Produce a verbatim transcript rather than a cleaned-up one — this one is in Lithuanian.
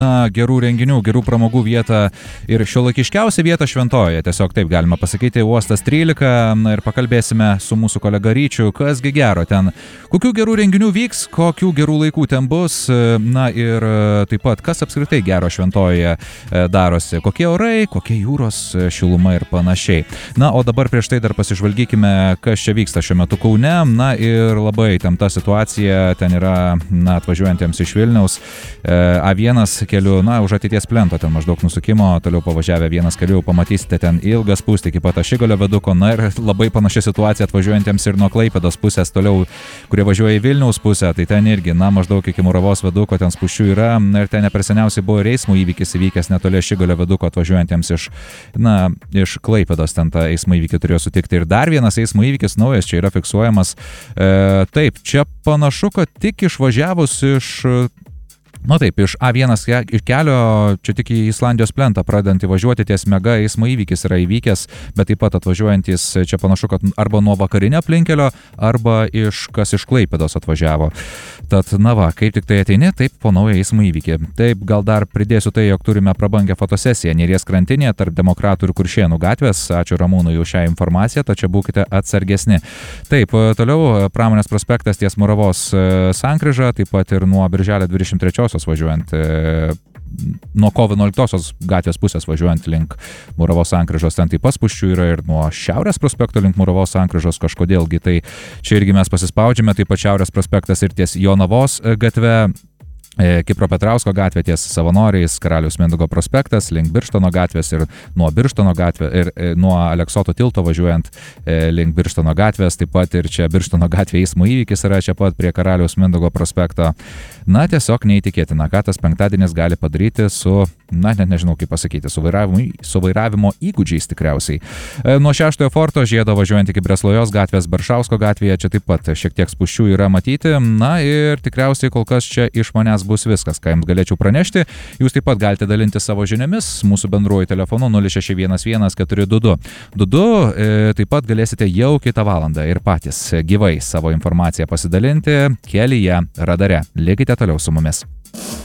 gerų renginių, gerų pramogų vietą ir šiuolaikiškiausią vietą Šventojoje, tiesiog taip galima pasakyti, Uostas trylika, na ir pakalbėsime su mūsų kolega Ryčiu, kasgi gero ten, kokių gerų renginių vyks, kokių gerų laikų ten bus, na ir taip pat, kas apskritai gero Šventojoje darosi, kokie orai, kokie jūros šiluma ir panašiai. Na, o dabar prieš tai dar pasižvalgykime, kas čia vyksta šiuo metu Kaune, na ir labai įtempta situacija ten yra, na, atvažiuojantiems iš Vilniaus, A vienas keliu, na, už ateities plento ten maždaug nusukimo, toliau pavažiavę vienas keliu, pamatysite ten ilgą spūstį iki pat Ašigalio viaduko, na ir labai panaši situacija atvažiuojantiems ir nuo Klaipėdos pusės toliau, kurie važiuoja į Vilniaus pusę, tai ten irgi, na, maždaug iki Muravos viaduko ten spūsčių yra, na ir ten neperseniausiai buvo ir eismo įvykis įvykęs netoli Ašigalio viaduko atvažiuojantiems iš, na, iš Klaipėdos ten tą eismo įvykį turėjo sutikti. Ir dar vienas eismo įvykis naujas čia yra fiksuojamas. E, taip, čia panašu, kad tik išvažiavus iš Na taip, iš A vienas iš kelio, čia tik į Islandijos plentą pradedant įvažiuoti ties Mega eismo įvykis yra įvykęs, bet taip pat atvažiuojantis čia panašu, kad arba nuo vakarinio aplinkelio, arba iš kas iš Klaipėdos atvažiavo. Tad, na va, kaip tik tai ateini, taip po naują eismo įvykį. Taip, gal dar pridėsiu tai, jog turime prabangę fotosesiją Neries krantinėje tarp Demokratų ir Kuršėnų gatvės. Ačiū Ramūnui už šią informaciją, tačiau būkite atsargesni. Taip, toliau Pramonės prospektas ties Muravos sankryža, taip pat ir nuo Birželio dvidešimt trečiosios važiuojant, e, nuo kovo vienuoliktosios gatvės pusės važiuojant link Muravos sankryžos, ten taip pat spūsčių yra ir nuo Šiaurės prospekto link Muravos sankryžos kažkodėlgi, tai čia irgi mes pasispaudžiame, taip pat Šiaurės prospektas ir ties Jonavos gatve, Kipro Petrausko gatvė ties Savanoriais, Karaliaus Mindaugo prospektas, link Birštono gatvės ir nuo Birštono gatvė ir nuo Aleksoto tilto važiuojant link Birštono gatvės, taip pat ir čia Birštono gatvė eismo įvykis yra čia pat prie Karaliaus Mindaugo prospekto. Na, tiesiog neįtikėtina, ką tas penktadienis gali padaryti su, na, net nežinau kaip pasakyti, su vairavimo, su vairavimo įgūdžiais tikriausiai. Nuo šeštojo forto žiedo važiuojant iki Breslojos gatvės Baršausko gatvėje, čia taip pat šiek tiek spūsčių yra matyti, na ir tikriausiai kol kas čia iš manęs bus viskas, ką jums galėčiau pranešti. Jūs taip pat galite dalinti savo žiniomis mūsų bendruoju telefonu nulis šeši vienas vienas keturi du du du du. E, taip pat galėsite jau kitą valandą ir patys gyvai savo informaciją pasidalinti kelyje radare. Likite toliau su mumis.